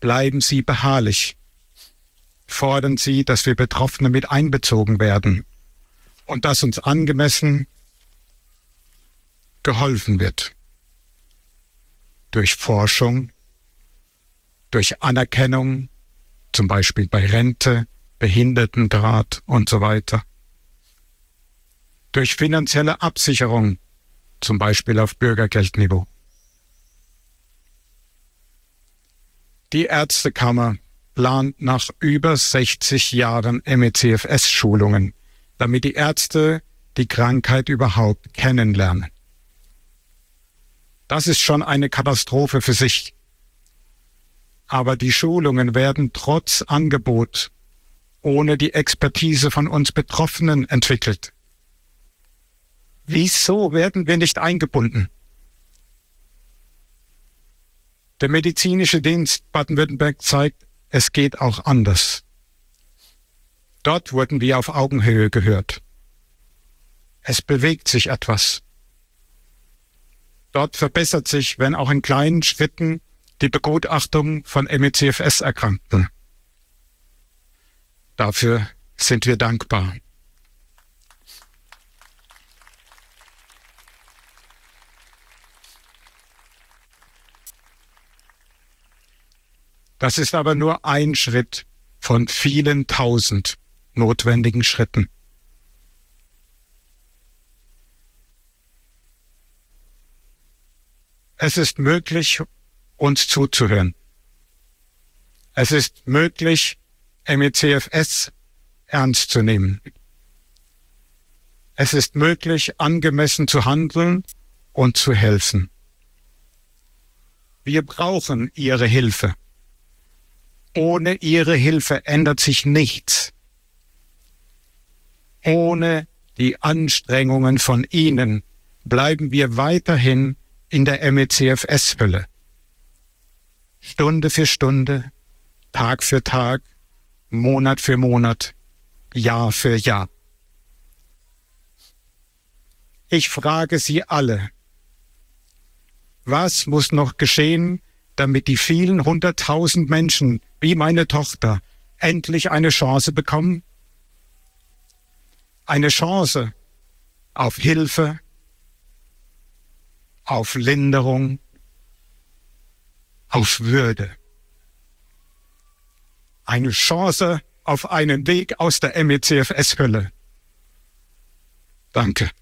Bleiben Sie beharrlich. Fordern Sie, dass wir Betroffene mit einbezogen werden und dass uns angemessen geholfen wird. Durch Forschung, durch Anerkennung, zum Beispiel bei Rente, Behindertenrat und so weiter. Durch finanzielle Absicherung, zum Beispiel auf Bürgergeldniveau. Die Ärztekammer plant nach über 60 Jahren MECFS-Schulungen, damit die Ärzte die Krankheit überhaupt kennenlernen. Das ist schon eine Katastrophe für sich. Aber die Schulungen werden trotz Angebot ohne die Expertise von uns Betroffenen entwickelt. Wieso werden wir nicht eingebunden? Der medizinische Dienst Baden-Württemberg zeigt, es geht auch anders. Dort wurden wir auf Augenhöhe gehört. Es bewegt sich etwas. Dort verbessert sich, wenn auch in kleinen Schritten, die Begutachtung von MECFS-Erkrankten. Dafür sind wir dankbar. Das ist aber nur ein Schritt von vielen tausend notwendigen Schritten. Es ist möglich, uns zuzuhören. Es ist möglich, MECFS ernst zu nehmen. Es ist möglich, angemessen zu handeln und zu helfen. Wir brauchen Ihre Hilfe. Ohne Ihre Hilfe ändert sich nichts. Ohne die Anstrengungen von Ihnen bleiben wir weiterhin in der MECFS-Hölle. Stunde für Stunde, Tag für Tag, Monat für Monat, Jahr für Jahr. Ich frage Sie alle, was muss noch geschehen, damit die vielen 100.000 Menschen, wie meine Tochter, endlich eine Chance bekommen? Eine Chance auf Hilfe, auf Linderung, auf Würde. Eine Chance auf einen Weg aus der MECFS-Hölle. Danke.